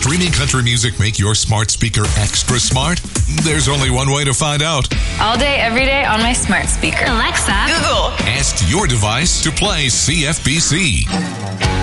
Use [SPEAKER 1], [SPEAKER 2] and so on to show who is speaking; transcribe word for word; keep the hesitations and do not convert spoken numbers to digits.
[SPEAKER 1] streaming country music make your smart speaker extra smart? There's only one way to find out.
[SPEAKER 2] All day, every day on my smart speaker.
[SPEAKER 3] Alexa,
[SPEAKER 4] Google.
[SPEAKER 1] Ask your device to play C F B C.